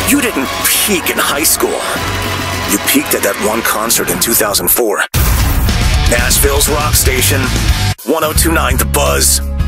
You didn't peak in high school. You peaked at that one concert in 2004. Nashville's rock station, 1029 The Buzz.